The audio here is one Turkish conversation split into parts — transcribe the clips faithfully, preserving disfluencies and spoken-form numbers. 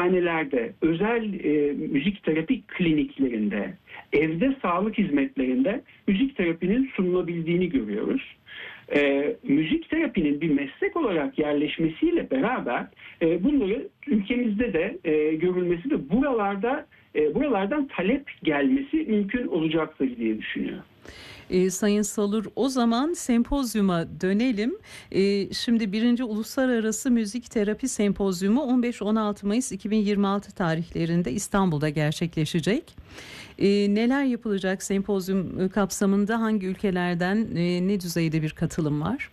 hastanelerde, özel e, müzik terapi kliniklerinde, evde sağlık hizmetlerinde müzik terapinin sunulabildiğini görüyoruz. E, müzik terapinin bir meslek olarak yerleşmesiyle beraber e, bunları ülkemizde de e, görülmesi ve buralarda e, buralardan talep gelmesi mümkün olacaktır diye düşünüyorum. E, Sayın Salur, o zaman sempozyuma dönelim. E, şimdi birinci Uluslararası Müzik Terapi Sempozyumu on beş on altı Mayıs iki bin yirmi altı tarihlerinde İstanbul'da gerçekleşecek. E, neler yapılacak sempozyum kapsamında, hangi ülkelerden e, ne düzeyde bir katılım var?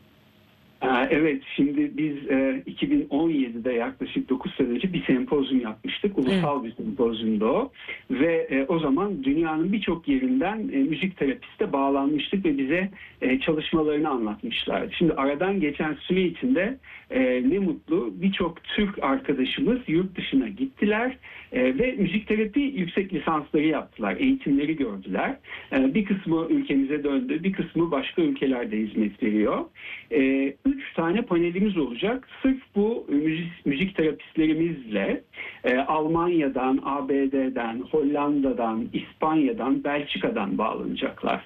Evet, şimdi biz iki bin on yedide yaklaşık dokuz sene önce bir sempozyum yapmıştık. Ulusal evet. bir sempozyumdu o. Ve o zaman dünyanın birçok yerinden müzik terapiste bağlanmıştık ve bize çalışmalarını anlatmışlardı. Şimdi aradan geçen süre içinde ne mutlu birçok Türk arkadaşımız yurt dışına gittiler ve müzik terapi yüksek lisansları yaptılar, eğitimleri gördüler. Bir kısmı ülkemize döndü, bir kısmı başka ülkelerde hizmet veriyor. Üç tane panelimiz olacak. Sırf bu müzik, müzik terapistlerimizle e, Almanya'dan, A B D'den, Hollanda'dan, İspanya'dan, Belçika'dan bağlanacaklar.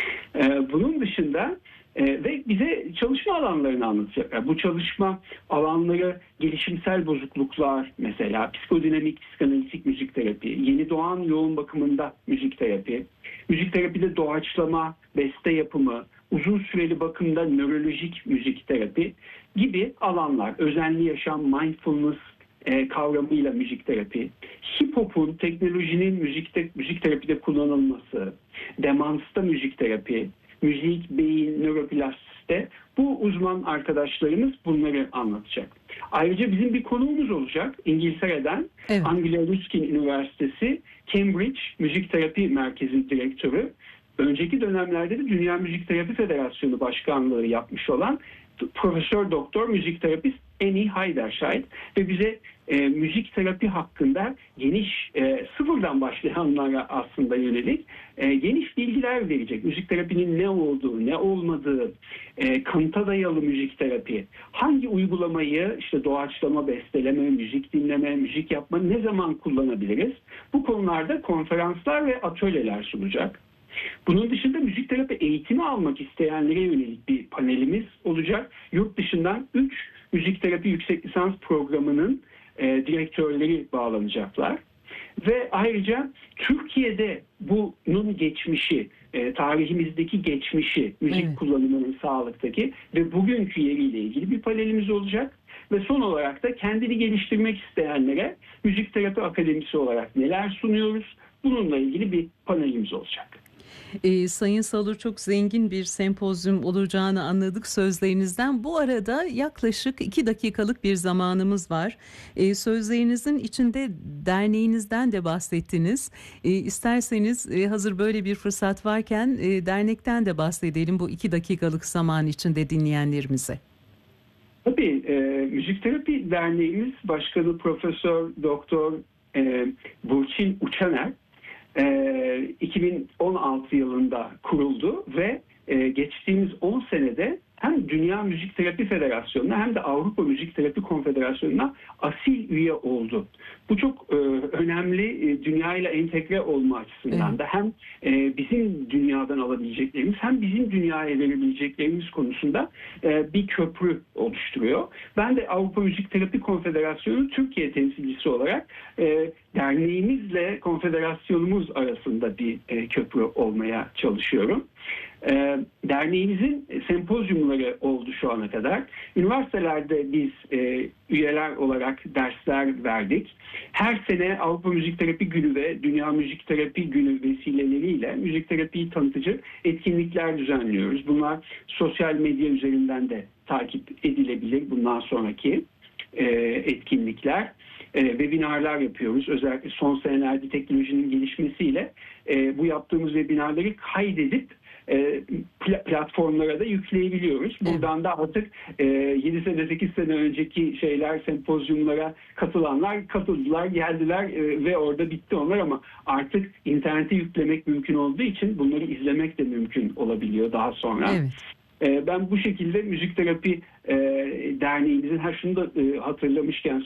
E, bunun dışında e, ve bize çalışma alanlarını anlatacaklar. Bu çalışma alanları gelişimsel bozukluklar mesela, psikodinamik, psikanalitik müzik terapi, yeni doğan yoğun bakımında müzik terapi, müzik terapide doğaçlama, beste yapımı, uzun süreli bakımda nörolojik müzik terapi gibi alanlar, özenli yaşam, mindfulness e, kavramıyla müzik terapi, hip hop'un, teknolojinin müzikte, müzik terapide kullanılması, demansta müzik terapi, müzik, beyin, nöroplastisite, bu uzman arkadaşlarımız bunları anlatacak. Ayrıca bizim bir konuğumuz olacak İngiltere'den, evet. Anglia Ruskin Üniversitesi Cambridge Müzik Terapi Merkezi Direktörü. Önceki dönemlerde de Dünya Müzik Terapi Federasyonu Başkanlığı yapmış olan Profesör Doktor Müzik Terapist Annie Heiderscheid ve bize e, müzik terapi hakkında geniş, e, sıfırdan başlayanlara aslında yönelik e, geniş bilgiler verecek. Müzik terapinin ne olduğu, ne olmadığı, e, kanıta dayalı müzik terapi, hangi uygulamayı işte doğaçlama, besteleme, müzik dinleme, müzik yapma ne zaman kullanabiliriz? Bu konularda konferanslar ve atölyeler sunacak. Bunun dışında müzik terapi eğitimi almak isteyenlere yönelik bir panelimiz olacak. Yurt dışından üç müzik terapi yüksek lisans programının e, direktörleri bağlanacaklar. Ve ayrıca Türkiye'de bunun geçmişi, e, tarihimizdeki geçmişi, müzik evet. kullanımının sağlıktaki ve bugünkü yeriyle ilgili bir panelimiz olacak. Ve son olarak da kendini geliştirmek isteyenlere Müzik Terapi Akademisi olarak neler sunuyoruz? Bununla ilgili bir panelimiz olacak. E, Sayın Salur, çok zengin bir sempozyum olacağını anladık sözlerinizden. Bu arada yaklaşık iki dakikalık bir zamanımız var. E, sözlerinizin içinde derneğinizden de bahsettiniz. E, isterseniz e, hazır böyle bir fırsat varken e, dernekten de bahsedelim bu iki dakikalık zaman içinde dinleyenlerimize. Tabii, e, Müzik Terapi Derneğimiz Başkanı Profesör Doktor e, Burçin Uçaner iki bin on altı yılında kuruldu ve geçtiğimiz on senede hem Dünya Müzik Terapi Federasyonu'na hem de Avrupa Müzik Terapi Konfederasyonu'na asil üye oldu. Bu çok e, önemli, e, dünyayla entegre olma açısından evet. da hem e, bizim dünyadan alabileceklerimiz hem bizim dünyaya verebileceklerimiz konusunda e, bir köprü oluşturuyor. Ben de Avrupa Müzik Terapi Konfederasyonu Türkiye temsilcisi olarak e, derneğimizle konfederasyonumuz arasında bir e, köprü olmaya çalışıyorum. E, derneğimizin sempozyumları oldu şu ana kadar. Üniversitelerde biz e, üyeler olarak dersler verdik. Her sene Avrupa Müzik Terapi Günü ve Dünya Müzik Terapi Günü vesileleriyle müzik terapiyi tanıtıcı etkinlikler düzenliyoruz. Bunlar sosyal medya üzerinden de takip edilebilir bundan sonraki e, etkinlikler. E, webinarlar yapıyoruz. Özellikle son senelerde teknolojinin gelişmesiyle e, bu yaptığımız webinarları kaydedip E, platformlara da yükleyebiliyoruz. Buradan da artık e, yedi sene sekiz sene önceki şeyler, sempozyumlara katılanlar katıldılar, geldiler e, ve orada bitti onlar ama artık internete yüklemek mümkün olduğu için bunları izlemek de mümkün olabiliyor daha sonra. Evet. E, ben bu şekilde Müzik Terapi e, Derneğimizin, her şunu da e, hatırlamışken